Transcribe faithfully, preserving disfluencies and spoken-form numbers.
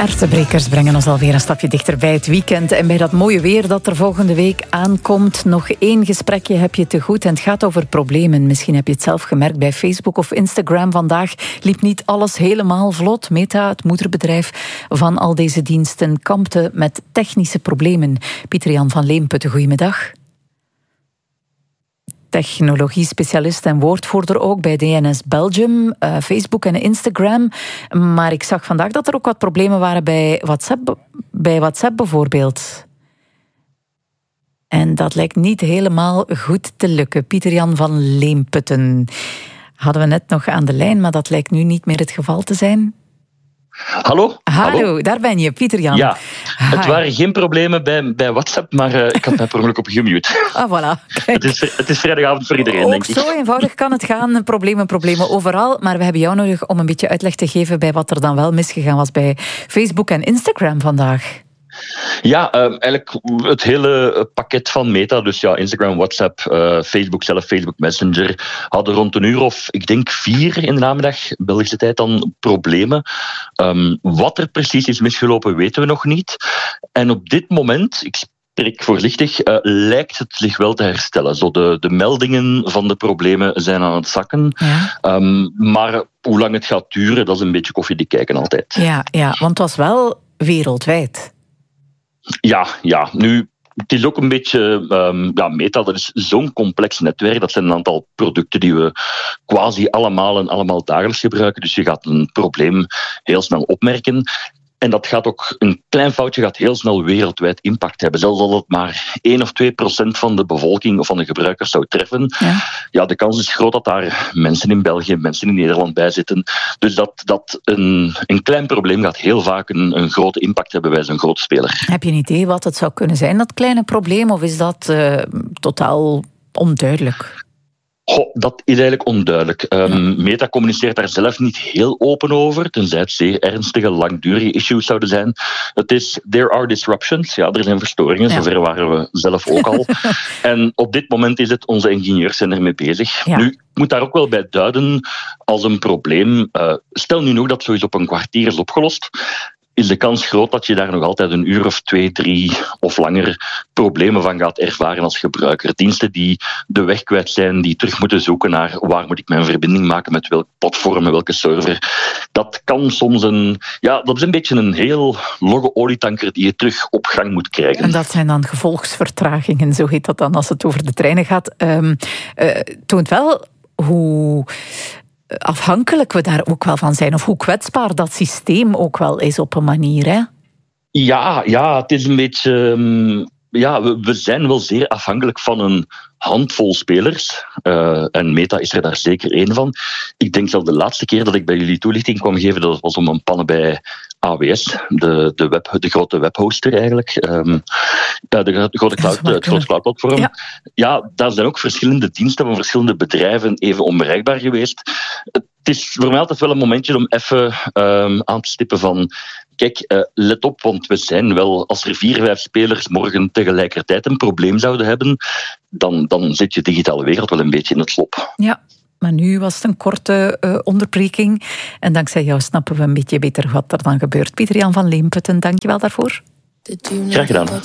Aardbrekers brengen ons alweer een stapje dichter bij het weekend. En bij dat mooie weer dat er volgende week aankomt, nog één gesprekje heb je te goed. En het gaat over problemen. Misschien heb je het zelf gemerkt bij Facebook of Instagram. Vandaag liep niet alles helemaal vlot. Meta, het moederbedrijf van al deze diensten, kampte met technische problemen. Pieter-Jan van Leemputten, goedemiddag. Technologie-specialist en woordvoerder ook bij D N S Belgium, uh, Facebook en Instagram. Maar ik zag vandaag dat er ook wat problemen waren bij WhatsApp, bij WhatsApp bijvoorbeeld. En dat lijkt niet helemaal goed te lukken. Pieter-Jan van Leemputten hadden we net nog aan de lijn, maar dat lijkt nu niet meer het geval te zijn. Hallo? Hallo, Hallo. Daar ben je, Pieter-Jan. Ja, Hi. Het waren geen problemen bij, bij WhatsApp, maar uh, ik had mij per ongeluk op gemute. Ah, voilà. Het is, het is vrijdagavond voor iedereen, ook denk ik. Zo eenvoudig kan het gaan. Problemen, problemen overal. Maar we hebben jou nodig om een beetje uitleg te geven bij wat er dan wel misgegaan was bij Facebook en Instagram vandaag. Ja, uh, eigenlijk het hele pakket van Meta, dus ja, Instagram, WhatsApp, uh, Facebook zelf, Facebook Messenger, hadden rond een uur of, ik denk vier in de namiddag, Belgische tijd, dan problemen. Um, wat er precies is misgelopen, weten we nog niet. En op dit moment, ik spreek voorzichtig, uh, lijkt het zich wel te herstellen. Zo de, de meldingen van de problemen zijn aan het zakken. Ja. Um, maar hoe lang het gaat duren, dat is een beetje koffiedik kijken altijd. Ja, ja, want het was wel wereldwijd. Ja, ja, nu, het is ook een beetje... Um, ja, Meta, dat is zo'n complex netwerk. Dat zijn een aantal producten die we quasi allemaal en allemaal dagelijks gebruiken. Dus je gaat een probleem heel snel opmerken. En dat gaat ook, een klein foutje gaat heel snel wereldwijd impact hebben. Zelfs al het maar één of twee procent van de bevolking of van de gebruikers zou treffen. Ja. ja, de kans is groot dat daar mensen in België, mensen in Nederland bij zitten. Dus dat, dat een, een klein probleem gaat heel vaak een, een grote impact hebben bij zo'n grote speler. Heb je een idee wat het zou kunnen zijn, dat kleine probleem? Of is dat uh, totaal onduidelijk? Goh, dat is eigenlijk onduidelijk. Um, Meta communiceert daar zelf niet heel open over, tenzij het zeer ernstige, langdurige issues zouden zijn. Het is, there are disruptions. Ja, er zijn verstoringen, ja. Zover waren we zelf ook al. En op dit moment is het, onze ingenieurs zijn ermee bezig. Ja. Nu, ik moet daar ook wel bij duiden, als een probleem, uh, stel nu nog dat sowieso op een kwartier is opgelost, is de kans groot dat je daar nog altijd een uur of twee, drie of langer problemen van gaat ervaren als gebruiker. Diensten die de weg kwijt zijn, die terug moeten zoeken naar waar moet ik mijn verbinding maken, met welk platform, met welke server. Dat kan soms een... Ja, dat is een beetje een heel logge olietanker die je terug op gang moet krijgen. En dat zijn dan gevolgsvertragingen, zo heet dat dan als het over de treinen gaat. Um, uh, toont wel hoe afhankelijk we daar ook wel van zijn, of hoe kwetsbaar dat systeem ook wel is op een manier, hè? Ja, ja, het is een beetje... Um, ja, we, we zijn wel zeer afhankelijk van een handvol spelers. Uh, en Meta is er daar zeker één van. Ik denk zelfs de laatste keer dat ik bij jullie toelichting kwam geven, dat was om een pannen bij A W S, de, de, web, de grote webhoster eigenlijk. Um, de, de grote cloud, het grote cloudplatform. Ja. ja, daar zijn ook verschillende diensten van verschillende bedrijven even onbereikbaar geweest. Het is voor mij altijd wel een momentje om even um, aan te stippen van... Kijk, uh, let op, want we zijn wel... Als er vier, vijf spelers morgen tegelijkertijd een probleem zouden hebben, dan, dan zit je digitale wereld wel een beetje in het slop. Ja, maar nu was het een korte uh, onderbreking. En dankzij jou snappen we een beetje beter wat er dan gebeurt. Pieter-Jan van Leemputten, dank je wel daarvoor. Graag gedaan.